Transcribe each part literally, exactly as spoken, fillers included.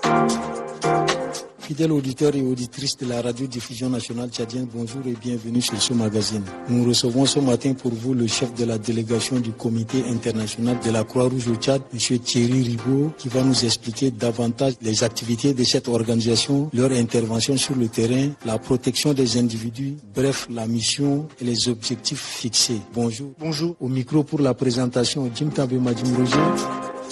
Fidèles auditeurs et auditrices de la radiodiffusion nationale tchadienne, bonjour et bienvenue sur ce magazine. Nous recevons ce matin pour vous le chef de la délégation du comité international de la Croix-Rouge au Tchad, M. Thierry Ribaud, qui va nous expliquer davantage les activités de cette organisation, leur intervention sur le terrain, la protection des individus, bref, la mission et les objectifs fixés. Bonjour. Bonjour. Au micro pour la présentation, Jim Tabe Madim Roger.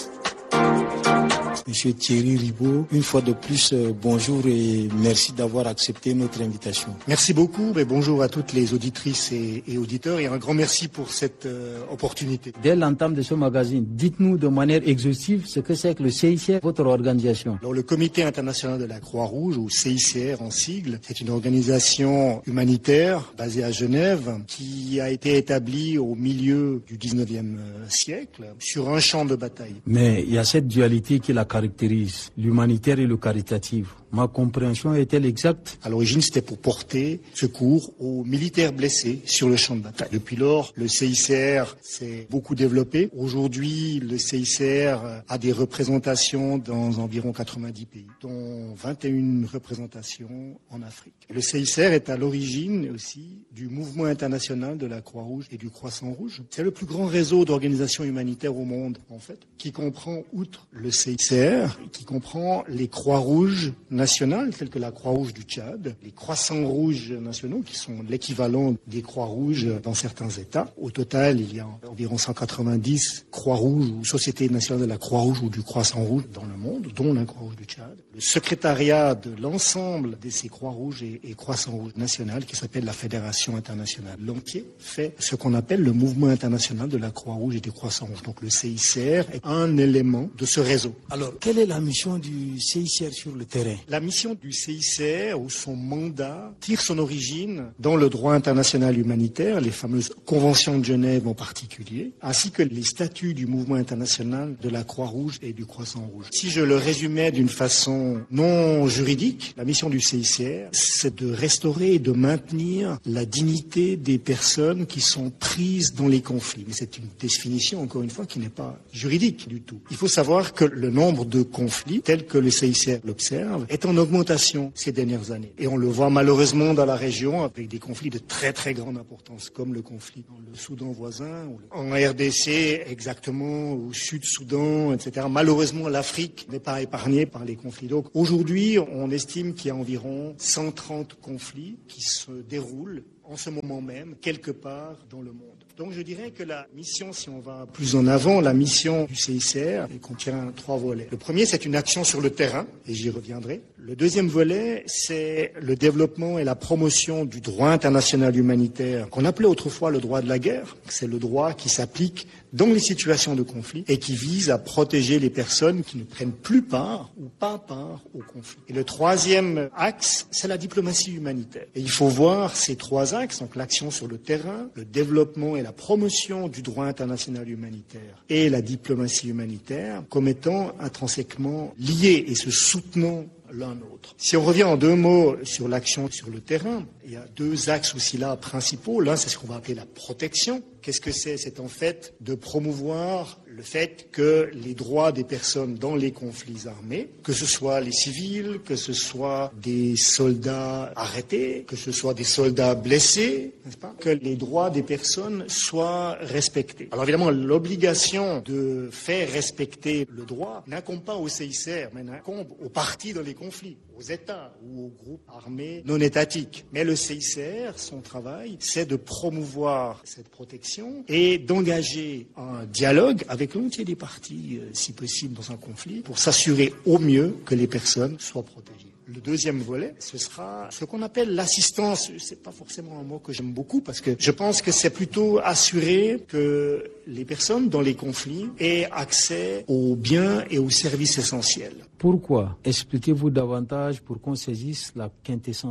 Monsieur Thierry Ribaud, une fois de plus, euh, bonjour et merci d'avoir accepté notre invitation. Merci beaucoup et bonjour à toutes les auditrices et, et auditeurs et un grand merci pour cette euh, opportunité. Dès l'entame de ce magazine, dites-nous de manière exhaustive ce que c'est que le C I C R, votre organisation. Alors, le Comité international de la Croix-Rouge, ou C I C R en sigle, c'est une organisation humanitaire basée à Genève qui a été établie au milieu du dix-neuvième siècle sur un champ de bataille. Mais il y a cette dualité qui la caractérise, l'humanitaire et le caritatif. Ma compréhension est-elle exacte? À l'origine, c'était pour porter secours aux militaires blessés sur le champ de bataille. Depuis lors, le C I C R s'est beaucoup développé. Aujourd'hui, le C I C R a des représentations dans environ quatre-vingt-dix pays, dont vingt et une représentations en Afrique. Le C I C R est à l'origine aussi du mouvement international de la Croix-Rouge et du Croissant-Rouge. C'est le plus grand réseau d'organisations humanitaires au monde, en fait, qui comprend, outre le C I C R, qui comprend les Croix-Rouges nationales, telles que la Croix-Rouge du Tchad, les Croissants-Rouges nationaux, qui sont l'équivalent des Croix-Rouges dans certains États. Au total, il y a environ cent quatre-vingt-dix Croix-Rouges ou sociétés nationales de la Croix-Rouge ou du Croissant-Rouge dans le monde, dont la Croix-Rouge du Tchad. Le secrétariat de l'ensemble de ces Croix-Rouges et, et Croissants-Rouges nationales, qui s'appelle la Fédération internationale l'entier, fait ce qu'on appelle le mouvement international de la Croix-Rouge et du Croissant-Rouge. Donc le C I C R est un élément de ce réseau. Alors, quelle est la mission du C I C R sur le terrain? La mission du C I C R, ou son mandat, tire son origine dans le droit international humanitaire, les fameuses conventions de Genève en particulier, ainsi que les statuts du mouvement international de la Croix-Rouge et du Croissant-Rouge. Si je le résumais d'une façon non juridique, la mission du C I C R, c'est de restaurer et de maintenir la dignité des personnes qui sont prises dans les conflits. Mais c'est une définition, encore une fois, qui n'est pas juridique du tout. Il faut savoir que le nombre de conflits, tel que le C I C R l'observe, est en augmentation ces dernières années. Et on le voit malheureusement dans la région avec des conflits de très très grande importance, comme le conflit dans le Soudan voisin, ou en R D C exactement, au Sud-Soudan, et cetera. Malheureusement, l'Afrique n'est pas épargnée par les conflits. Donc aujourd'hui, on estime qu'il y a environ cent trente conflits qui se déroulent en ce moment même, quelque part dans le monde. Donc je dirais que la mission, si on va plus en avant, la mission du C I C R contient trois volets. Le premier, c'est une action sur le terrain, et j'y reviendrai. Le deuxième volet, c'est le développement et la promotion du droit international humanitaire, qu'on appelait autrefois le droit de la guerre. C'est le droit qui s'applique dans les situations de conflit et qui vise à protéger les personnes qui ne prennent plus part ou pas part au conflit. Et le troisième axe, c'est la diplomatie humanitaire. Et il faut voir ces trois axes, donc l'action sur le terrain, le développement et la promotion du droit international humanitaire et la diplomatie humanitaire, comme étant intrinsèquement liés et se soutenant l'un l'autre. Si on revient en deux mots sur l'action sur le terrain, il y a deux axes aussi là principaux. L'un, c'est ce qu'on va appeler la protection. Qu'est-ce que c'est? C'est en fait de promouvoir le fait que les droits des personnes dans les conflits armés, que ce soit les civils, que ce soit des soldats arrêtés, que ce soit des soldats blessés, n'est-ce pas, que les droits des personnes soient respectés. Alors évidemment, l'obligation de faire respecter le droit n'incombe pas au C I C R, mais n'incombe aux parties dans les conflits, aux États ou aux groupes armés non étatiques. Mais le C I C R, son travail, c'est de promouvoir cette protection et d'engager un dialogue avec l'entier des parties, si possible, dans un conflit, pour s'assurer au mieux que les personnes soient protégées. Le deuxième volet, ce sera ce qu'on appelle l'assistance. C'est pas forcément un mot que j'aime beaucoup parce que je pense que c'est plutôt assurer que les personnes dans les conflits aient accès aux biens et aux services essentiels. Pourquoi? Expliquez-vous davantage pour qu'on saisisse la quintessence.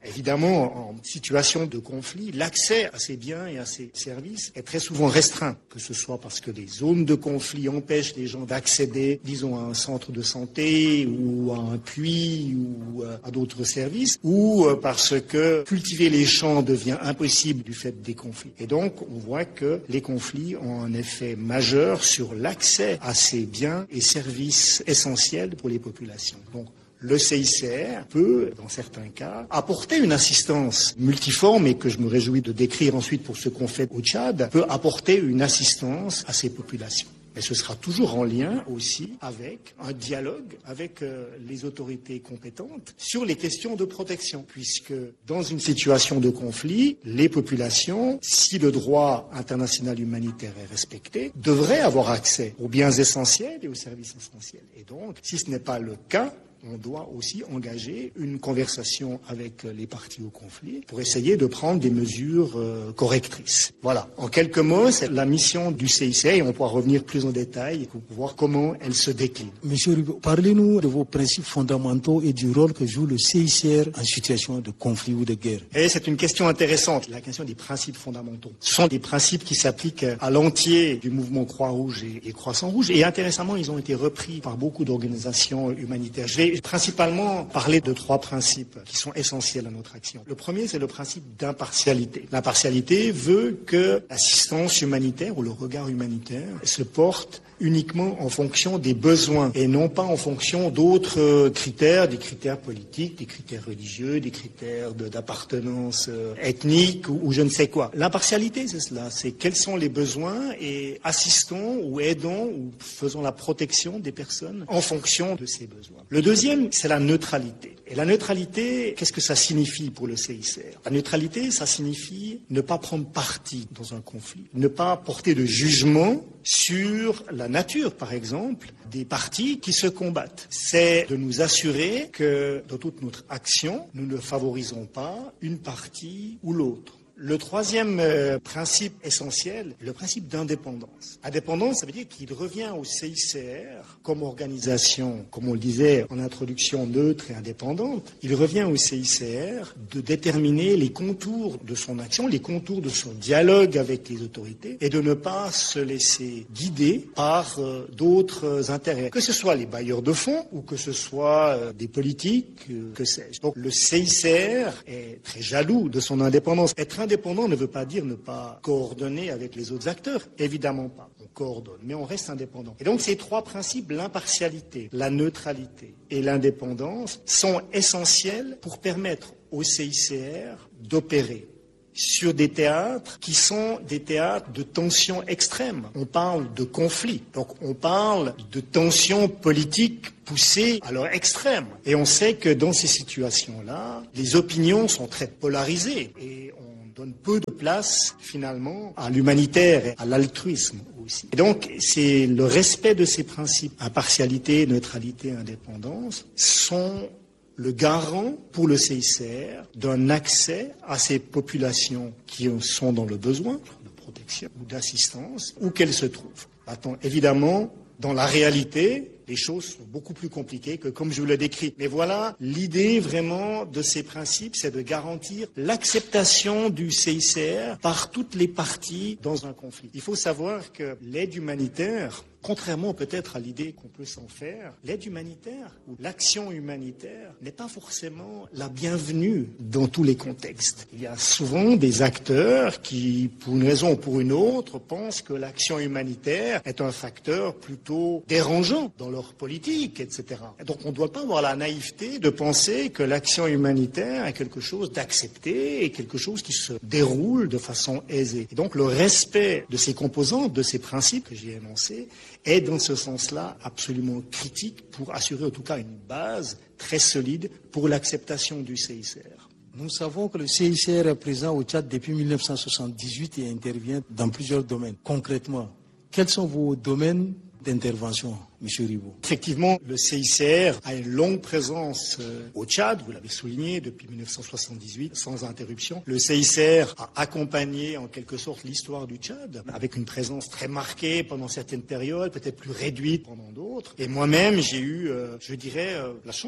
Évidemment, en situation de conflit, l'accès à ces biens et à ces services est très souvent restreint, que ce soit parce que des zones de conflit empêchent les gens d'accéder, disons, à un centre de santé ou à un puits ou à d'autres services, ou parce que cultiver les champs devient impossible du fait des conflits. Et donc, on voit que les conflits ont un effet majeur sur l'accès à ces biens et services essentiels pour les populations. Donc, le C I C R peut, dans certains cas, apporter une assistance multiforme et que je me réjouis de décrire ensuite pour ce qu'on fait au Tchad, peut apporter une assistance à ces populations. Mais ce sera toujours en lien aussi avec un dialogue avec euh, les autorités compétentes sur les questions de protection, puisque dans une situation de conflit, les populations, si le droit international humanitaire est respecté, devraient avoir accès aux biens essentiels et aux services essentiels. Et donc, si ce n'est pas le cas, on doit aussi engager une conversation avec les parties au conflit pour essayer de prendre des mesures euh, correctrices. Voilà. En quelques mots, c'est la mission du C I C R et on pourra revenir plus en détail pour voir comment elle se décline. Monsieur Ribo, parlez-nous de vos principes fondamentaux et du rôle que joue le C I C R en situation de conflit ou de guerre. Et c'est une question intéressante, la question des principes fondamentaux. Ce sont des principes qui s'appliquent à l'entier du mouvement Croix-Rouge et, et Croissant-Rouge et intéressamment, ils ont été repris par beaucoup d'organisations humanitaires. Je vais principalement parler de trois principes qui sont essentiels à notre action. Le premier, c'est le principe d'impartialité. L'impartialité veut que l'assistance humanitaire ou le regard humanitaire se porte uniquement en fonction des besoins et non pas en fonction d'autres critères, des critères politiques, des critères religieux, des critères de, d'appartenance ethnique ou, ou je ne sais quoi. L'impartialité, c'est cela, c'est quels sont les besoins et assistons ou aidons ou faisons la protection des personnes en fonction de ces besoins. Le deuxième, c'est la neutralité. Et la neutralité, qu'est-ce que ça signifie pour le C I C R? La neutralité, ça signifie ne pas prendre parti dans un conflit, ne pas porter de jugement sur la nature, par exemple, des parties qui se combattent. C'est de nous assurer que dans toute notre action, nous ne favorisons pas une partie ou l'autre. Le troisième euh, principe essentiel, le principe d'indépendance. Indépendance, ça veut dire qu'il revient au C I C R comme organisation, comme on le disait en introduction, neutre et indépendante. Il revient au C I C R de déterminer les contours de son action, les contours de son dialogue avec les autorités et de ne pas se laisser guider par euh, d'autres intérêts, que ce soit les bailleurs de fonds ou que ce soit euh, des politiques, euh, que sais-je. Donc le C I C R est très jaloux de son indépendance. Être indépendant ne veut pas dire ne pas coordonner avec les autres acteurs, évidemment pas. On coordonne, mais on reste indépendant. Et donc ces trois principes, l'impartialité, la neutralité et l'indépendance, sont essentiels pour permettre au C I C R d'opérer sur des théâtres qui sont des théâtres de tensions extrêmes. On parle de conflits, donc on parle de tensions politiques poussées à leur extrême. Et on sait que dans ces situations-là, les opinions sont très polarisées et on donne peu de place finalement à l'humanitaire et à l'altruisme aussi. Et donc c'est le respect de ces principes, impartialité, neutralité, indépendance, sont le garant pour le C I C R d'un accès à ces populations qui sont dans le besoin de protection ou d'assistance, où qu'elles se trouvent. Attends, évidemment, dans la réalité, les choses sont beaucoup plus compliquées que comme je vous l'ai décrit. Mais voilà, l'idée vraiment de ces principes, c'est de garantir l'acceptation du C I C R par toutes les parties dans un conflit. Il faut savoir que l'aide humanitaire, contrairement peut-être à l'idée qu'on peut s'en faire, l'aide humanitaire ou l'action humanitaire n'est pas forcément la bienvenue dans tous les contextes. Il y a souvent des acteurs qui, pour une raison ou pour une autre, pensent que l'action humanitaire est un facteur plutôt dérangeant dans leur politique, et cetera. Et donc on ne doit pas avoir la naïveté de penser que l'action humanitaire est quelque chose d'accepté et quelque chose qui se déroule de façon aisée. Et donc le respect de ces composantes, de ces principes que j'ai énoncés, est dans ce sens-là absolument critique pour assurer en tout cas une base très solide pour l'acceptation du C I C R. Nous savons que le C I C R est présent au Tchad depuis mille neuf cent soixante-dix-huit et intervient dans plusieurs domaines. Concrètement, quels sont vos domaines d'intervention, M. Ribo? Effectivement, le C I C R a une longue présence euh, au Tchad, vous l'avez souligné, depuis mille neuf cent soixante-dix-huit, sans interruption. Le C I C R a accompagné en quelque sorte l'histoire du Tchad, avec une présence très marquée pendant certaines périodes, peut-être plus réduite pendant d'autres. Et moi-même, j'ai eu, euh, je dirais, euh, la chance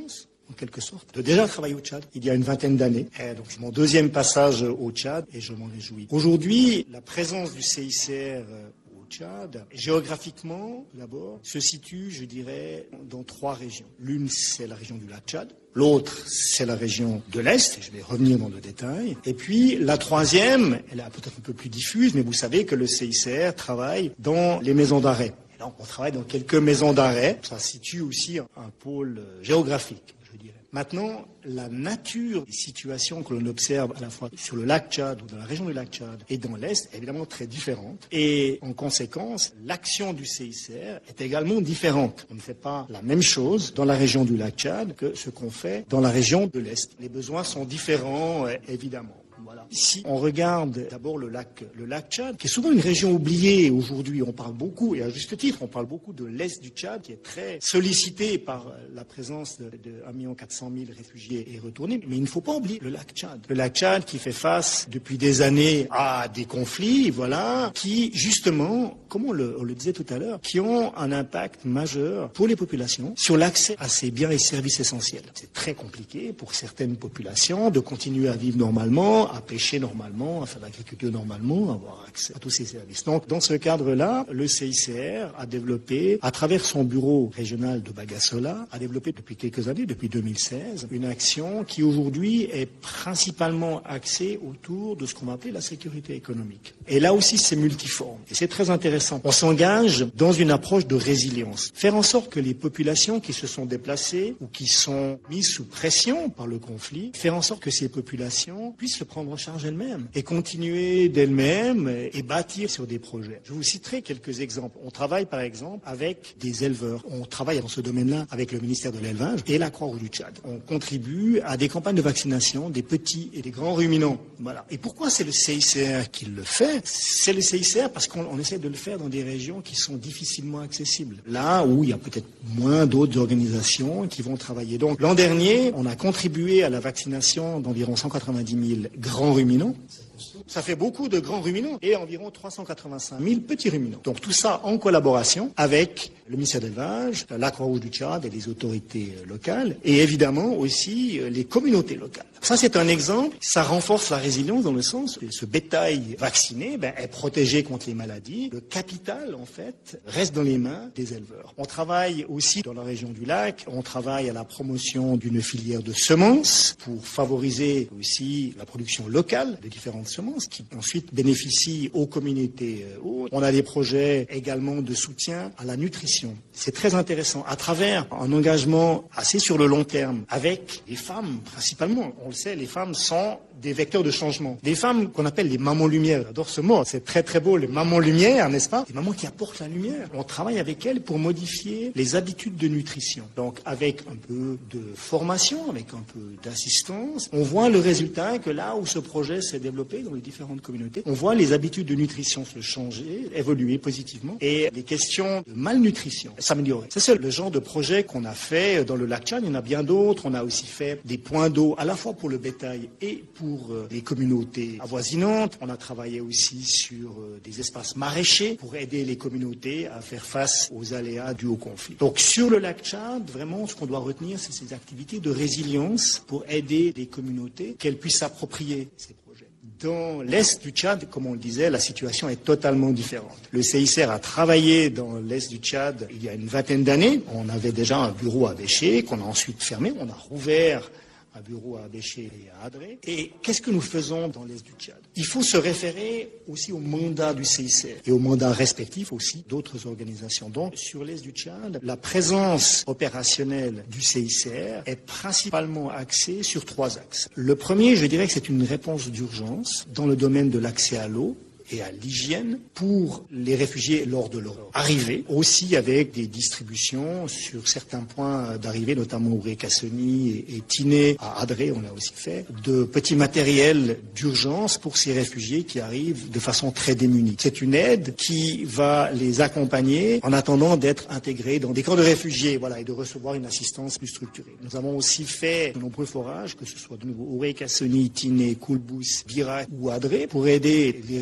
en quelque sorte, de déjà travailler au Tchad il y a une vingtaine d'années. Et donc c'est mon deuxième passage au Tchad et je m'en réjouis. Aujourd'hui, la présence du C I C R au Tchad, géographiquement, d'abord, se situe, je dirais, dans trois régions. L'une, c'est la région du lac Tchad. L'autre, c'est la région de l'Est, et je vais revenir dans le détail. Et puis, la troisième, elle est peut-être un peu plus diffuse, mais vous savez que le C I C R travaille dans les maisons d'arrêt. Et donc, on travaille dans quelques maisons d'arrêt. Ça situe aussi un pôle géographique, je dirais. Maintenant, la nature des situations que l'on observe à la fois sur le lac Tchad ou dans la région du lac Tchad et dans l'Est est évidemment très différente. Et en conséquence, l'action du C I C R est également différente. On ne fait pas la même chose dans la région du lac Tchad que ce qu'on fait dans la région de l'Est. Les besoins sont différents, évidemment. Voilà. Si on regarde d'abord le lac, le lac Tchad, qui est souvent une région oubliée aujourd'hui, on parle beaucoup, et à juste titre, on parle beaucoup de l'Est du Tchad, qui est très sollicité par la présence de, de un million quatre cent mille réfugiés et retournés. Mais il ne faut pas oublier le lac Tchad. Le lac Tchad qui fait face depuis des années à des conflits, voilà, qui justement, comme on le, on le disait tout à l'heure, qui ont un impact majeur pour les populations sur l'accès à ces biens et services essentiels. C'est très compliqué pour certaines populations de continuer à vivre normalement, à pêcher normalement, à faire de l'agriculture normalement, à avoir accès à tous ces services. Donc, dans ce cadre-là, le C I C R a développé, à travers son bureau régional de Bagassola, a développé depuis quelques années, depuis deux mille seize, une action qui aujourd'hui est principalement axée autour de ce qu'on va appeler la sécurité économique. Et là aussi, c'est multiforme. Et c'est très intéressant. On s'engage dans une approche de résilience. Faire en sorte que les populations qui se sont déplacées ou qui sont mises sous pression par le conflit, faire en sorte que ces populations puissent se prendre en charge elles-mêmes et continuer d'elles-mêmes et bâtir sur des projets. Je vous citerai quelques exemples. On travaille par exemple avec des éleveurs. On travaille dans ce domaine-là avec le ministère de l'Élevage et la Croix-Rouge du Tchad. On contribue à des campagnes de vaccination des petits et des grands ruminants. Voilà. Et pourquoi c'est le C I C R qui le fait? C'est le C I C R parce qu'on on essaie de le faire dans des régions qui sont difficilement accessibles. Là où il y a peut-être moins d'autres organisations qui vont travailler. Donc l'an dernier, on a contribué à la vaccination d'environ cent quatre-vingt-dix mille grands ruminants. Ça fait beaucoup de grands ruminants et environ trois cent quatre-vingt-cinq mille petits ruminants. Donc tout ça en collaboration avec le ministère de l'Élevage, la Croix-Rouge du Tchad et les autorités locales et évidemment aussi les communautés locales. Ça c'est un exemple, ça renforce la résilience dans le sens que ce bétail vacciné ben, est protégé contre les maladies. Le capital en fait reste dans les mains des éleveurs. On travaille aussi dans la région du lac, on travaille à la promotion d'une filière de semences pour favoriser aussi la production locale de différentes semences qui ensuite bénéficient aux communautés hautes. On a des projets également de soutien à la nutrition. C'est très intéressant. À travers un engagement assez sur le long terme avec les femmes principalement. On le sait, les femmes sont des vecteurs de changement. Des femmes qu'on appelle les mamans lumière. J'adore ce mot. C'est très très beau, les mamans lumière, n'est-ce pas? Les mamans qui apportent la lumière. On travaille avec elles pour modifier les habitudes de nutrition. Donc avec un peu de formation, avec un peu d'assistance, on voit le résultat que là où ce projet s'est développé dans les différentes communautés, on voit les habitudes de nutrition se changer, évoluer positivement et les questions de malnutrition s'améliorer. C'est le genre de projet qu'on a fait dans le lac Tchad. Il y en a bien d'autres. On a aussi fait des points d'eau à la fois pour le bétail et pour les communautés avoisinantes. On a travaillé aussi sur des espaces maraîchers pour aider les communautés à faire face aux aléas dus au conflit. Donc sur le lac Tchad, vraiment ce qu'on doit retenir, c'est ces activités de résilience pour aider les communautés qu'elles puissent s'approprier ces projets. Dans l'Est du Tchad, comme on le disait, la situation est totalement différente. Le C I C R a travaillé dans l'Est du Tchad il y a une vingtaine d'années. On avait déjà un bureau à Béché qu'on a ensuite fermé. On a rouvert un bureau à Béché et à Adré. Et qu'est-ce que nous faisons dans l'Est du Tchad? Il faut se référer aussi au mandat du C I C R et au mandat respectif aussi d'autres organisations. Donc, sur l'Est du Tchad, la présence opérationnelle du C I C R est principalement axée sur trois axes. Le premier, je dirais que c'est une réponse d'urgence dans le domaine de l'accès à l'eau et à l'hygiène pour les réfugiés lors de leur arrivée, aussi avec des distributions sur certains points d'arrivée, notamment Ouré-Kasseni et, et Tiné, à Adré, on l'a aussi fait, de petits matériels d'urgence pour ces réfugiés qui arrivent de façon très démunie. C'est une aide qui va les accompagner en attendant d'être intégrés dans des camps de réfugiés, voilà, et de recevoir une assistance plus structurée. Nous avons aussi fait de nombreux forages, que ce soit de nouveau Ouré-Kasseni, Tiné, Koulbous, Birak ou Adré, pour aider les réfugiés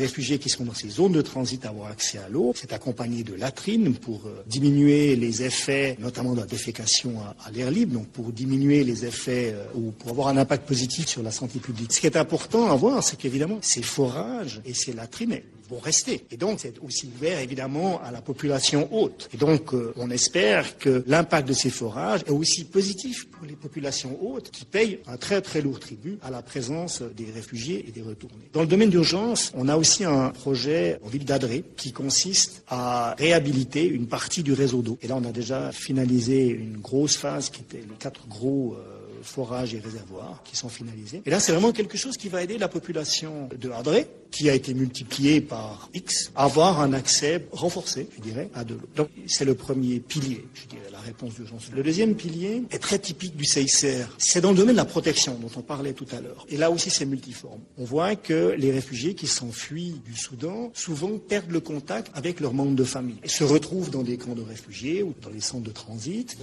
qui sont dans ces zones de transit à avoir accès à l'eau. C'est accompagné de latrines pour euh, diminuer les effets, notamment de la défécation à, à l'air libre, donc pour diminuer les effets euh, ou pour avoir un impact positif sur la santé publique. Ce qui est important à voir, c'est qu'évidemment, ces forages et ces latrines vont rester. Et donc, c'est aussi ouvert, évidemment, à la population haute. Et donc, euh, on espère que l'impact de ces forages est aussi positif pour les populations hautes qui payent un très, très lourd tribut à la présence des réfugiés et des retournés. Dans le domaine d'urgence, on a aussi un projet en ville d'Adré qui consiste à réhabiliter une partie du réseau d'eau. Et là, on a déjà finalisé une grosse phase qui était les quatre gros euh, forages et réservoirs qui sont finalisés. Et là, c'est vraiment quelque chose qui va aider la population de Adré, qui a été multipliée par X, à avoir un accès renforcé, je dirais, à de l'eau. Donc, c'est le premier pilier, je dirais, la réponse d'urgence. Le deuxième pilier est très typique du C I C R. C'est dans le domaine de la protection, dont on parlait tout à l'heure. Et là aussi, c'est multiforme. On voit que les réfugiés qui s'enfuient du Soudan, souvent perdent le contact avec leurs membres de famille et se retrouvent dans des camps de réfugiés ou dans les centres de transit.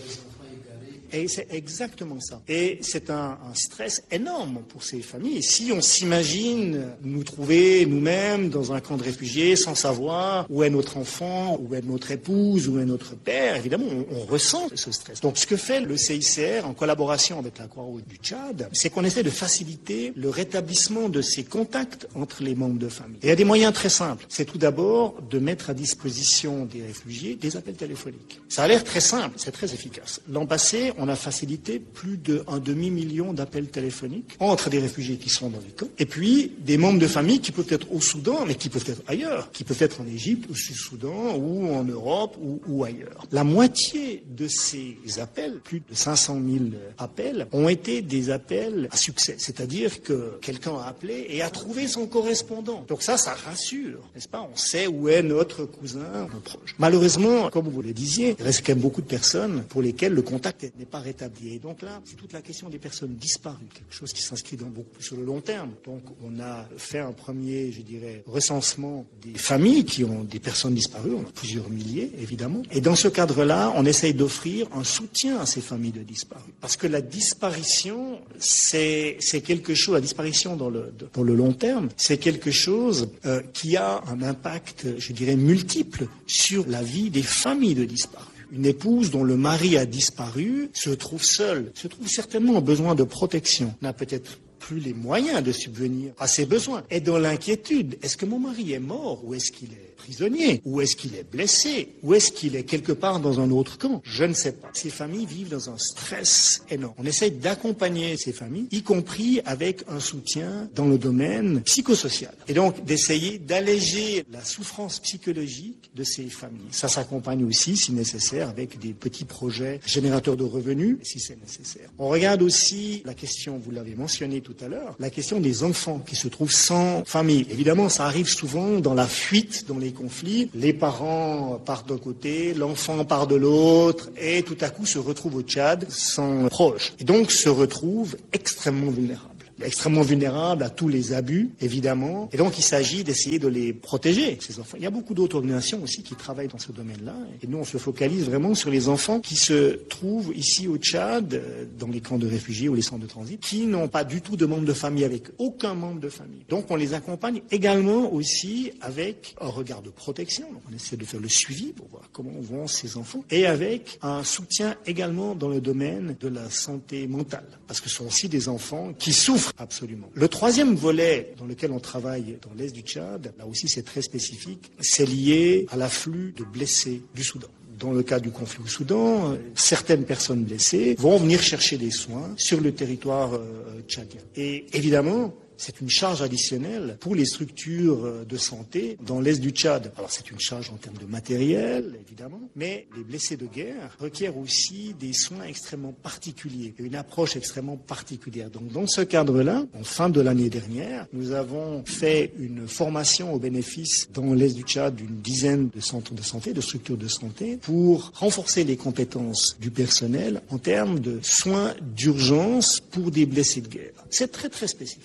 Et c'est exactement ça. Et c'est un, un stress énorme pour ces familles. Et si on s'imagine nous trouver nous-mêmes dans un camp de réfugiés sans savoir où est notre enfant, où est notre épouse, où est notre père, évidemment, on, on ressent ce stress. Donc ce que fait le C I C R en collaboration avec la Croix-Rouge du Tchad, c'est qu'on essaie de faciliter le rétablissement de ces contacts entre les membres de famille. Et il y a des moyens très simples. C'est tout d'abord de mettre à disposition des réfugiés des appels téléphoniques. Ça a l'air très simple, c'est très efficace. L'an passé, on a facilité plus d'un demi-million d'appels téléphoniques entre des réfugiés qui sont dans les camps et puis des membres de famille qui peuvent être au Soudan, mais qui peuvent être ailleurs, qui peuvent être en Égypte, au Sud-Soudan, ou en Europe, ou, ou ailleurs. La moitié de ces appels, plus de cinq cent mille appels, ont été des appels à succès. C'est-à-dire que quelqu'un a appelé et a trouvé son correspondant. Donc ça, ça rassure, n'est-ce pas? On sait où est notre cousin, notre proche. Malheureusement, comme vous le disiez, il reste quand même beaucoup de personnes pour lesquelles le contact n'est pas rétabli. Et donc là, c'est toute la question des personnes disparues, quelque chose qui s'inscrit dans beaucoup plus sur le long terme. Donc on a fait un premier, je dirais, recensement des familles qui ont des personnes disparues, on a plusieurs milliers, évidemment. Et dans ce cadre-là, on essaye d'offrir un soutien à ces familles de disparus. Parce que la disparition, c'est, c'est quelque chose, la disparition dans le, dans le long terme, c'est quelque chose euh, qui a un impact, je dirais, multiple sur la vie des familles de disparus. Une épouse dont le mari a disparu se trouve seule, se trouve certainement en besoin de protection, n'a peut-être plus les moyens de subvenir à ses besoins. Et dans l'inquiétude, est-ce que mon mari est mort ou est-ce qu'il est prisonnier? Ou est-ce qu'il est blessé? Ou est-ce qu'il est quelque part dans un autre camp? Je ne sais pas. Ces familles vivent dans un stress énorme. On essaie d'accompagner ces familles, y compris avec un soutien dans le domaine psychosocial. Et donc d'essayer d'alléger la souffrance psychologique de ces familles. Ça s'accompagne aussi, si nécessaire, avec des petits projets générateurs de revenus, si c'est nécessaire. On regarde aussi la question, vous l'avez mentionné tout à l'heure, la question des enfants qui se trouvent sans famille. Évidemment, ça arrive souvent dans la fuite, dans les conflits. Les parents partent d'un côté, l'enfant part de l'autre, et tout à coup se retrouve au Tchad sans proche. Et donc se retrouve extrêmement vulnérable. Extrêmement vulnérables à tous les abus, évidemment. Et donc, il s'agit d'essayer de les protéger, ces enfants. Il y a beaucoup d'autres organisations aussi qui travaillent dans ce domaine-là. Et nous, on se focalise vraiment sur les enfants qui se trouvent ici au Tchad, dans les camps de réfugiés ou les centres de transit, qui n'ont pas du tout de membre de famille, avec aucun membre de famille. Donc, on les accompagne également aussi avec un regard de protection. Donc, on essaie de faire le suivi pour voir comment vont ces enfants. Et avec un soutien également dans le domaine de la santé mentale. Parce que ce sont aussi des enfants qui souffrent. Absolument. Le troisième volet dans lequel on travaille dans l'est du Tchad, là aussi c'est très spécifique, c'est lié à l'afflux de blessés du Soudan. Dans le cas du conflit au Soudan, certaines personnes blessées vont venir chercher des soins sur le territoire euh, tchadien. Et évidemment, c'est une charge additionnelle pour les structures de santé dans l'est du Tchad. Alors c'est une charge en termes de matériel, évidemment, mais les blessés de guerre requièrent aussi des soins extrêmement particuliers et une approche extrêmement particulière. Donc dans ce cadre-là, en fin de l'année dernière, nous avons fait une formation au bénéfice dans l'est du Tchad d'une dizaine de centres de santé, de structures de santé, pour renforcer les compétences du personnel en termes de soins d'urgence pour des blessés de guerre. C'est très très spécifique.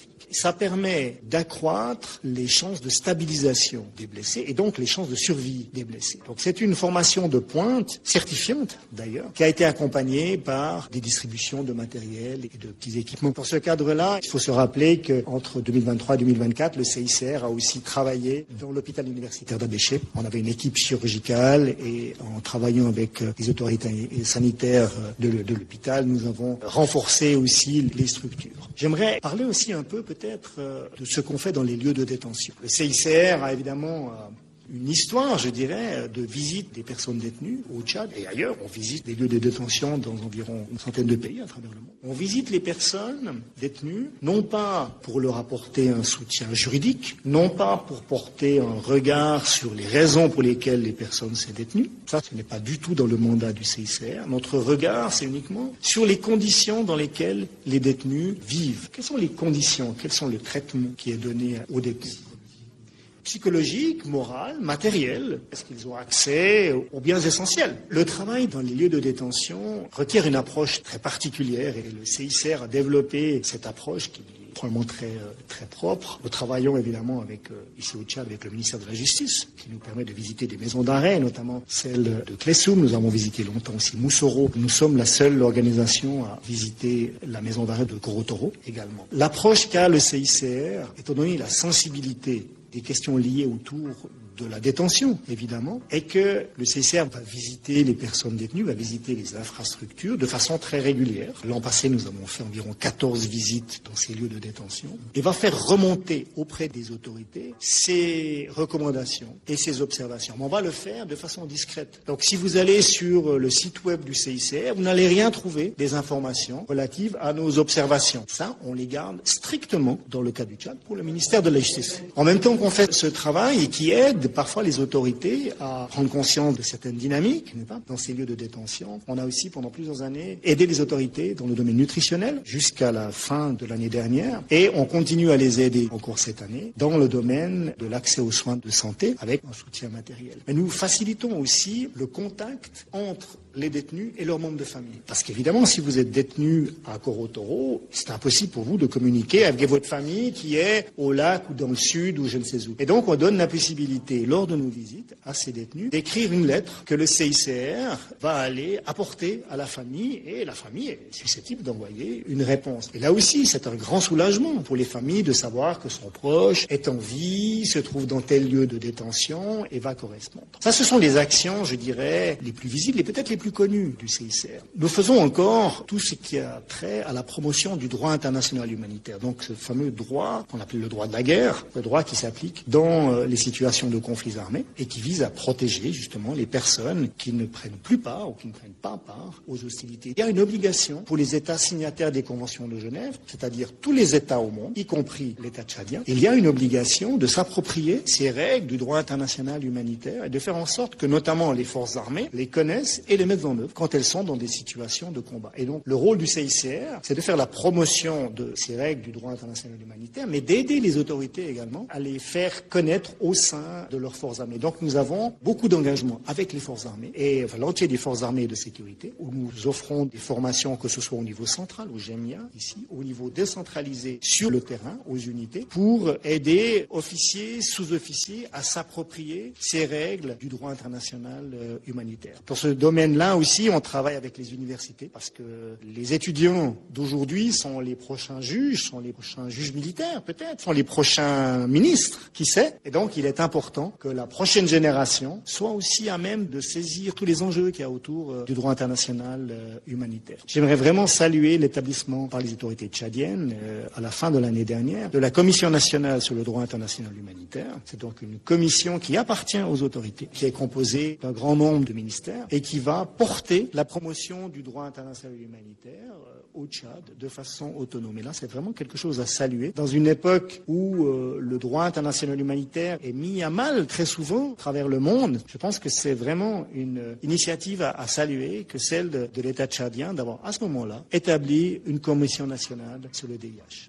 ça permet d'accroître les chances de stabilisation des blessés et donc les chances de survie des blessés. Donc c'est une formation de pointe, certifiante d'ailleurs, qui a été accompagnée par des distributions de matériel et de petits équipements. Pour ce cadre-là, il faut se rappeler qu'entre deux mille vingt-trois et deux mille vingt-quatre, le C I C R a aussi travaillé dans l'hôpital universitaire d'Abéché. On avait une équipe chirurgicale et en travaillant avec les autorités sanitaires de, de l'hôpital, nous avons renforcé aussi les structures. J'aimerais parler aussi un peu peut-être de ce qu'on fait dans les lieux de détention. Le C I C R a évidemment une histoire, je dirais, de visite des personnes détenues au Tchad et ailleurs. On visite des lieux de détention dans environ une centaine de pays à travers le monde. On visite les personnes détenues, non pas pour leur apporter un soutien juridique, non pas pour porter un regard sur les raisons pour lesquelles les personnes sont détenues. Ça, ce n'est pas du tout dans le mandat du C I C R. Notre regard, c'est uniquement sur les conditions dans lesquelles les détenus vivent. Quelles sont les conditions, quel sont le traitement qui est donné aux détenus ? Psychologique, moral, matériel. Est-ce qu'ils ont accès aux biens essentiels? Le travail dans les lieux de détention requiert une approche très particulière et le C I C R a développé cette approche qui est probablement très, très propre. Nous travaillons évidemment avec, ici au Tchad avec le ministère de la Justice qui nous permet de visiter des maisons d'arrêt, notamment celle de Klessoum. Nous avons visité longtemps aussi Moussoro. Nous sommes la seule organisation à visiter la maison d'arrêt de Gorotoro également. L'approche qu'a le C I C R, étant donné la sensibilité des questions liées autour de la détention, évidemment, est que le C I C R va visiter les personnes détenues, va visiter les infrastructures de façon très régulière. L'an passé, nous avons fait environ quatorze visites dans ces lieux de détention et va faire remonter auprès des autorités ces recommandations et ces observations. Mais on va le faire de façon discrète. Donc, si vous allez sur le site web du C I C R, vous n'allez rien trouver des informations relatives à nos observations. Ça, on les garde strictement, dans le cas du Tchad, pour le ministère de la Justice. En même temps qu'on fait ce travail et qui aide parfois les autorités à prendre conscience de certaines dynamiques, n'est-ce pas, dans ces lieux de détention. On a aussi, pendant plusieurs années, aidé les autorités dans le domaine nutritionnel jusqu'à la fin de l'année dernière. Et on continue à les aider encore cette année dans le domaine de l'accès aux soins de santé avec un soutien matériel. Mais nous facilitons aussi le contact entre les détenus et leurs membres de famille. Parce qu'évidemment, si vous êtes détenu à Gorotoro, c'est impossible pour vous de communiquer avec votre famille qui est au lac ou dans le sud ou je ne sais où. Et donc, on donne la possibilité, lors de nos visites à ces détenus, d'écrire une lettre que le C I C R va aller apporter à la famille et la famille est susceptible d'envoyer une réponse. Et là aussi, c'est un grand soulagement pour les familles de savoir que son proche est en vie, se trouve dans tel lieu de détention et va correspondre. Ça, ce sont les actions, je dirais, les plus visibles et peut-être les plus plus connu du C I C R. Nous faisons encore tout ce qui a trait à la promotion du droit international humanitaire. Donc ce fameux droit qu'on appelle le droit de la guerre, le droit qui s'applique dans les situations de conflits armés et qui vise à protéger justement les personnes qui ne prennent plus part ou qui ne prennent pas part aux hostilités. Il y a une obligation pour les États signataires des conventions de Genève, c'est-à-dire tous les États au monde, y compris l'État tchadien. Il y a une obligation de s'approprier ces règles du droit international humanitaire et de faire en sorte que notamment les forces armées les connaissent et les mettent en œuvre quand elles sont dans des situations de combat. Et donc, le rôle du C I C R, c'est de faire la promotion de ces règles du droit international humanitaire, mais d'aider les autorités également à les faire connaître au sein de leurs forces armées. Donc, nous avons beaucoup d'engagement avec les forces armées et enfin, l'entier des forces armées de sécurité, où nous offrons des formations, que ce soit au niveau central, au G E M I A, ici, au niveau décentralisé sur le terrain, aux unités, pour aider officiers, sous-officiers à s'approprier ces règles du droit international euh, humanitaire. Pour ce domaine-là aussi, on travaille avec les universités parce que les étudiants d'aujourd'hui sont les prochains juges, sont les prochains juges militaires peut-être, sont les prochains ministres, qui sait. Et donc, il est important que la prochaine génération soit aussi à même de saisir tous les enjeux qu'il y a autour euh, du droit international euh, humanitaire. J'aimerais vraiment saluer l'établissement par les autorités tchadiennes euh, à la fin de l'année dernière de la Commission nationale sur le droit international humanitaire. C'est donc une commission qui appartient aux autorités, qui est composée d'un grand nombre de ministères et qui va porter la promotion du droit international humanitaire euh, au Tchad de façon autonome. Et là, c'est vraiment quelque chose à saluer. Dans une époque où euh, le droit international humanitaire est mis à mal très souvent à travers le monde, je pense que c'est vraiment une euh, initiative à, à saluer que celle de, de l'État tchadien d'avoir à ce moment-là établi une commission nationale sur le D I H.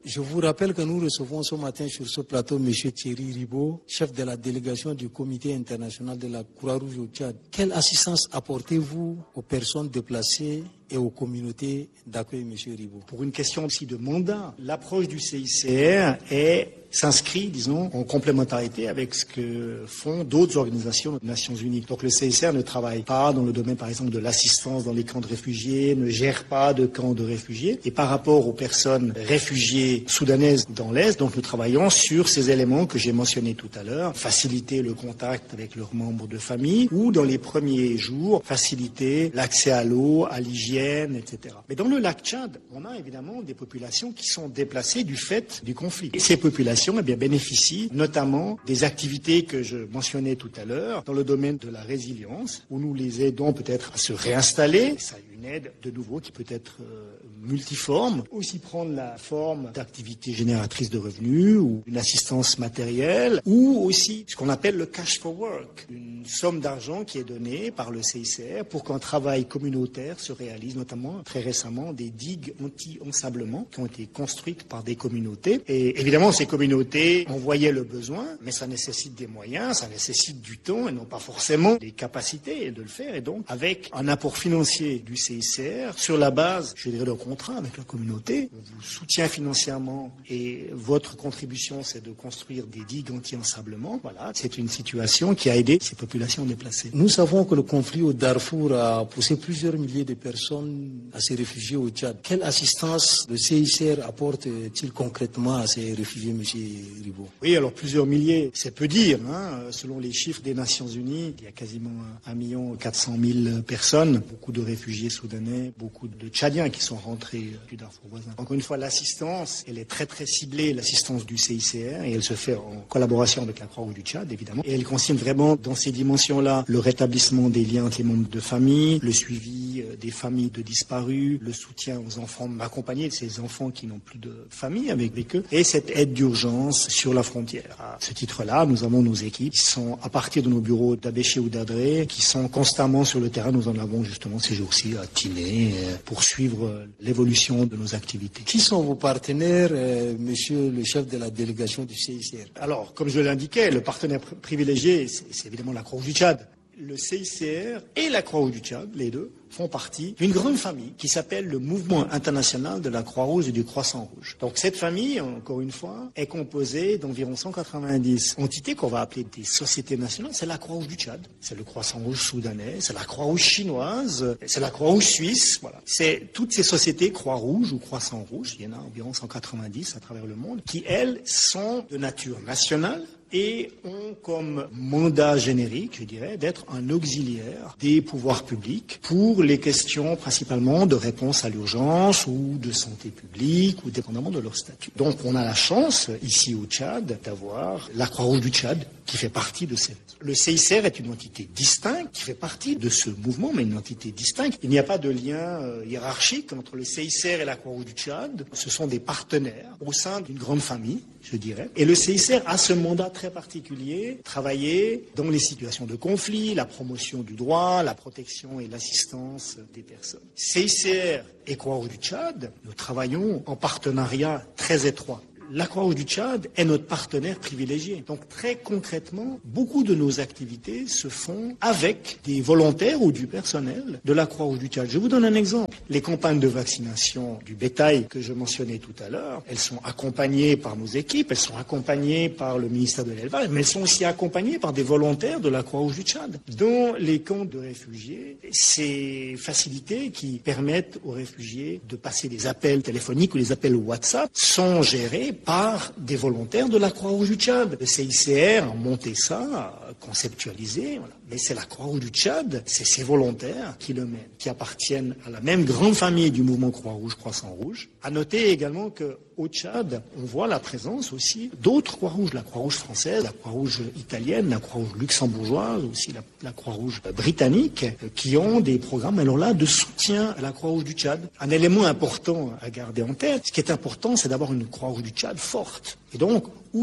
Je vous rappelle que nous recevons ce matin sur ce plateau M. Thierry Ribaud, chef de la délégation du Comité international de la Croix-Rouge au Tchad. Quelle assistance apportez-vous aux personnes déplacées et aux communautés d'accueil, M. Ribaud? Pour une question aussi de mandat, l'approche du C I C R est s'inscrit, disons, en complémentarité avec ce que font d'autres organisations des Nations Unies. Donc le C I C R ne travaille pas dans le domaine, par exemple, de l'assistance dans les camps de réfugiés, ne gère pas de camps de réfugiés. Et par rapport aux personnes réfugiées soudanaises dans l'Est, donc nous travaillons sur ces éléments que j'ai mentionnés tout à l'heure, faciliter le contact avec leurs membres de famille ou, dans les premiers jours, faciliter l'accès à l'eau, à l'hygiène, et cetera. Mais dans le lac Tchad, on a évidemment des populations qui sont déplacées du fait du conflit. Et ces populations eh bien, bénéficient notamment des activités que je mentionnais tout à l'heure dans le domaine de la résilience, où nous les aidons peut-être à se réinstaller. Ça a une aide de nouveau qui peut être euh, multiforme, aussi prendre la forme d'activités génératrices de revenus ou une assistance matérielle, ou aussi ce qu'on appelle le cash for work, une somme d'argent qui est donnée par le C I C R pour qu'un travail communautaire se réalise, notamment très récemment des digues anti-ensablement qui ont été construites par des communautés. Et évidemment, ces communautés en voyaient le besoin, mais ça nécessite des moyens, ça nécessite du temps et non pas forcément des capacités de le faire. Et donc, avec un apport financier du C I C R, sur la base, je dirais, d'un contrat avec la communauté, on vous soutient financièrement et votre contribution, c'est de construire des digues anti-ensablement. Voilà, c'est une situation qui a aidé ces populations déplacées. Nous savons que le conflit au Darfour a poussé plusieurs milliers de personnes à se réfugier au Tchad. Quelle assistance le C I C R apporte-t-il concrètement à ces réfugiés, M. Ribaud? Oui, alors plusieurs milliers, c'est peu dire. Hein. Selon les chiffres des Nations Unies, il y a quasiment un million quatre cent mille personnes, beaucoup de réfugiés soudanais, beaucoup de Tchadiens qui sont rentrés du Darfour voisin. Encore une fois, l'assistance, elle est très très ciblée, l'assistance du C I C R, et elle se fait en collaboration avec la Croix-Rouge du Tchad, évidemment. Et elle concerne vraiment dans ces dimensions-là le rétablissement des liens entre les membres de famille, le suivi des familles de disparus, le soutien aux enfants accompagnés de ces enfants qui n'ont plus de famille avec eux, et cette aide d'urgence sur la frontière. À ce titre-là, nous avons nos équipes qui sont à partir de nos bureaux d'Abéché ou d'Adré, qui sont constamment sur le terrain. Nous en avons justement ces jours-ci à Tinée pour suivre l'évolution de nos activités. Qui sont vos partenaires, euh, monsieur le chef de la délégation du C I C R? Alors, comme je l'indiquais, le partenaire privilégié, c'est évidemment la Croix-Rouge du Tchad. Le C I C R et la Croix-Rouge du Tchad, les deux, font partie d'une grande famille qui s'appelle le Mouvement international de la Croix-Rouge et du Croissant-Rouge. Donc cette famille, encore une fois, est composée d'environ cent quatre-vingt-dix entités qu'on va appeler des sociétés nationales. C'est la Croix-Rouge du Tchad, c'est le Croissant-Rouge soudanais, c'est la Croix-Rouge chinoise, c'est la Croix-Rouge suisse. Voilà. C'est toutes ces sociétés Croix-Rouge ou Croissant-Rouge, il y en a environ cent quatre-vingt-dix à travers le monde, qui, elles, sont de nature nationale et ont comme mandat générique, je dirais, d'être un auxiliaire des pouvoirs publics pour les questions principalement de réponse à l'urgence ou de santé publique ou dépendamment de leur statut. Donc on a la chance, ici au Tchad, d'avoir la Croix-Rouge du Tchad qui fait partie de ces... Le C I C R est une entité distincte qui fait partie de ce mouvement, mais une entité distincte. Il n'y a pas de lien euh, hiérarchique entre le C I C R et la Croix-Rouge du Tchad. Ce sont des partenaires au sein d'une grande famille, je dirais. Et le C I C R a ce mandat très particulier, travailler dans les situations de conflit, la promotion du droit, la protection et l'assistance des personnes. C I C R et Croix-Rouge du Tchad, nous travaillons en partenariat très étroit. La Croix-Rouge du Tchad est notre partenaire privilégié. Donc très concrètement, beaucoup de nos activités se font avec des volontaires ou du personnel de la Croix-Rouge du Tchad. Je vous donne un exemple. Les campagnes de vaccination du bétail que je mentionnais tout à l'heure, elles sont accompagnées par nos équipes, elles sont accompagnées par le ministère de l'Élevage, mais elles sont aussi accompagnées par des volontaires de la Croix-Rouge du Tchad. Dans les camps de réfugiés, ces facilités qui permettent aux réfugiés de passer des appels téléphoniques ou des appels WhatsApp sont gérées par des volontaires de la Croix-Rouge du Tchad. Le C I C R a monté ça, a conceptualisé, voilà. Mais c'est la Croix-Rouge du Tchad, c'est ces volontaires qui le mènent, qui appartiennent à la même grande famille du mouvement Croix-Rouge, Croissant-Rouge. À noter également qu'au Tchad, on voit la présence aussi d'autres Croix-Rouges, la Croix-Rouge française, la Croix-Rouge italienne, la Croix-Rouge luxembourgeoise, aussi la, la Croix-Rouge britannique, qui ont des programmes, alors là, de soutien à la Croix-Rouge du Tchad. Un élément important à garder en tête, ce qui est important, c'est d'avoir une Croix-Rouge du Tchad forte. Et donc, outre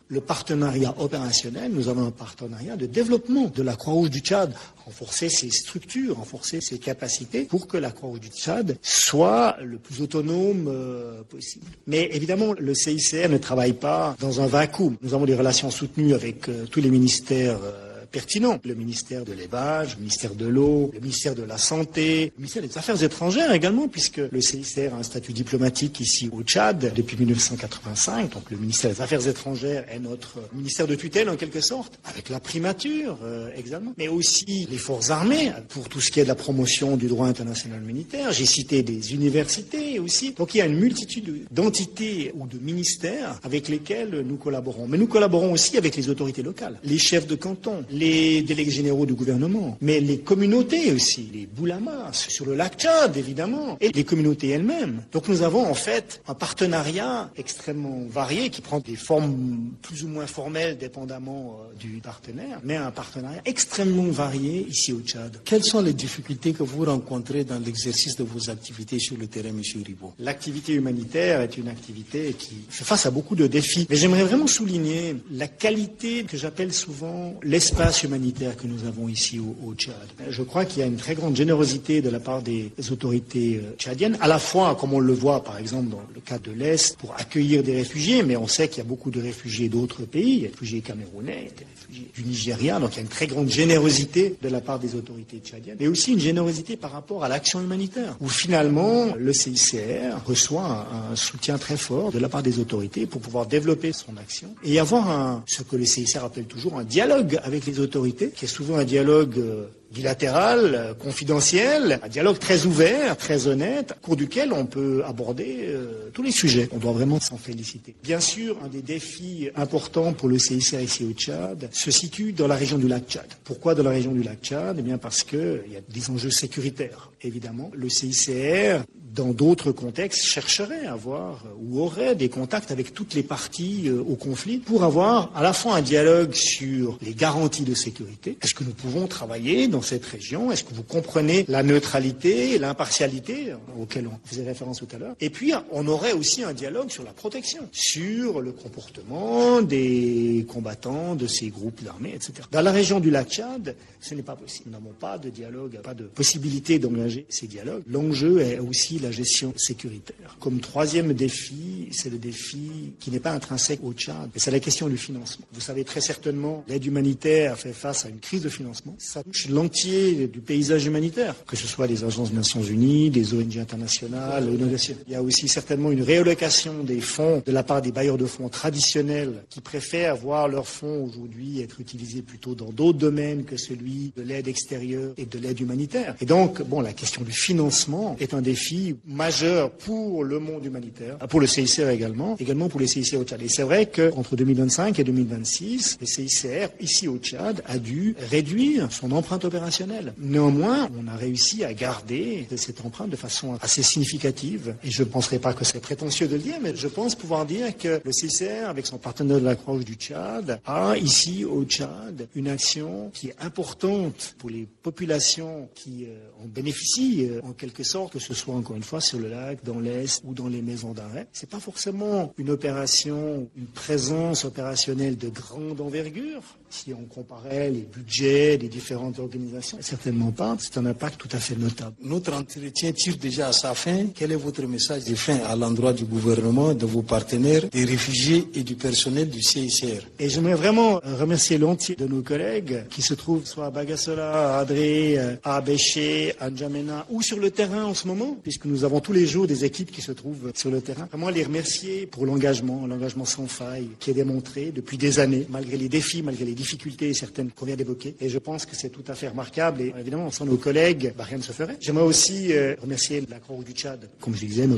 le partenariat opérationnel, nous avons un partenariat de développement de la Croix-Rouge du Tchad, renforcer ses structures, renforcer ses capacités pour que la Croix-Rouge du Tchad soit le plus autonome euh, possible. Mais évidemment, le C I C R ne travaille pas dans un vacuum. Nous avons des relations soutenues avec euh, tous les ministères euh, pertinents. Le ministère de l'élevage, le ministère de l'eau, le ministère de la santé, le ministère des Affaires étrangères également, puisque le C I C R a un statut diplomatique ici au Tchad depuis mille neuf cent quatre-vingt-cinq. Donc le ministère des Affaires étrangères est notre ministère de tutelle en quelque sorte, avec la primature euh, également, mais aussi les forces armées pour tout ce qui est de la promotion du droit international militaire. J'ai cité des universités aussi. Donc il y a une multitude d'entités ou de ministères avec lesquels nous collaborons. Mais nous collaborons aussi avec les autorités locales, les chefs de canton, les délégués généraux du gouvernement, mais les communautés aussi, les boulamas, sur le lac Tchad évidemment, et les communautés elles-mêmes. Donc nous avons en fait un partenariat extrêmement varié qui prend des formes plus ou moins formelles dépendamment euh, du partenaire, mais un partenariat extrêmement varié ici au Tchad. Quelles sont les difficultés que vous rencontrez dans l'exercice de vos activités sur le terrain, M. Ribot? L'activité humanitaire est une activité qui fait face à beaucoup de défis, mais j'aimerais vraiment souligner la qualité que j'appelle souvent l'espace humanitaire que nous avons ici au, au Tchad. Je crois qu'il y a une très grande générosité de la part des autorités tchadiennes, à la fois, comme on le voit par exemple dans le cas de l'Est, pour accueillir des réfugiés, mais on sait qu'il y a beaucoup de réfugiés d'autres pays, il y a des réfugiés camerounais, des réfugiés du Nigeria, donc il y a une très grande générosité de la part des autorités tchadiennes, mais aussi une générosité par rapport à l'action humanitaire, où finalement le C I C R reçoit un, un soutien très fort de la part des autorités pour pouvoir développer son action et avoir un, ce que le C I C R appelle toujours un dialogue avec les autorités, qui est souvent un dialogue euh, bilatéral, euh, confidentiel, un dialogue très ouvert, très honnête, au cours duquel on peut aborder euh, tous les sujets. On doit vraiment s'en féliciter. Bien sûr, un des défis importants pour le C I C R ici au Tchad se situe dans la région du lac Tchad. Pourquoi dans la région du lac Tchad? Eh bien parce que il y a des enjeux sécuritaires, évidemment. Le C I C R, dans d'autres contextes, chercherait à avoir ou aurait des contacts avec toutes les parties euh, au conflit pour avoir à la fois un dialogue sur les garanties de sécurité. Est-ce que nous pouvons travailler dans cette région? Est-ce que vous comprenez la neutralité et l'impartialité auxquelles on faisait référence tout à l'heure? Et puis, on aurait aussi un dialogue sur la protection, sur le comportement des combattants de ces groupes armés, et cetera. Dans la région du lac Tchad, ce n'est pas possible. Nous n'avons pas de dialogue, pas de possibilité d'engager ces dialogues. L'enjeu est aussi la gestion sécuritaire. Comme troisième défi, c'est le défi qui n'est pas intrinsèque au Tchad, c'est la question du financement. Vous savez très certainement, l'aide humanitaire fait face à une crise de financement. Ça touche l'entier du paysage humanitaire, que ce soit les agences des Nations Unies, des O N G internationales, l'O N U. Il y a aussi certainement une réallocation des fonds de la part des bailleurs de fonds traditionnels qui préfèrent voir leurs fonds aujourd'hui être utilisés plutôt dans d'autres domaines que celui de l'aide extérieure et de l'aide humanitaire. Et donc, bon, la question du financement est un défi majeur pour le monde humanitaire, pour le C I C R également, également pour les C I C R au Tchad. Et c'est vrai qu'entre deux mille vingt-cinq et deux mille vingt-six, le C I C R, ici au Tchad, a dû réduire son empreinte opérationnelle. Néanmoins, on a réussi à garder cette empreinte de façon assez significative. Et je ne penserai pas que c'est prétentieux de le dire, mais je pense pouvoir dire que le C I C R, avec son partenaire de la Croix-Rouge du Tchad, a ici au Tchad une action qui est importante pour les populations qui euh, en bénéficient euh, en quelque sorte, que ce soit encore une fois sur le lac, dans l'Est ou dans les maisons d'arrêt. C'est pas forcément une opération, une présence opérationnelle de grande envergure. Si on comparait les budgets des différentes organisations, certainement pas. C'est un impact tout à fait notable. Notre entretien tire déjà à sa fin. Quel est votre message de fin à l'endroit du gouvernement, de vos partenaires, des réfugiés et du personnel du C I C R? Et j'aimerais vraiment remercier l'entier de nos collègues qui se trouvent soit à Bagassola, à Adré, à Abéché, à N'Djamena ou sur le terrain en ce moment, puisque nous avons tous les jours des équipes qui se trouvent sur le terrain. Vraiment les remercier pour l'engagement, l'engagement sans faille qui est démontré depuis des années, malgré les défis, malgré les difficultés certaines qu'on vient d'évoquer. Et je pense que c'est tout à fait remarquable. Et évidemment, sans nos collègues, bah, rien ne se ferait. J'aimerais aussi euh, remercier la Croix-Rouge du Tchad, comme je disais,